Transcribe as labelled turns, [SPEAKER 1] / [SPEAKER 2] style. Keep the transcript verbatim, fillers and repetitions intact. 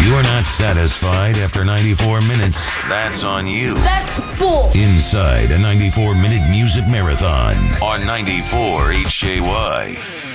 [SPEAKER 1] you're not satisfied after ninety-four minutes, that's on you.
[SPEAKER 2] That's bull.
[SPEAKER 1] Inside a ninety-four minute music marathon on ninety-four H J Y.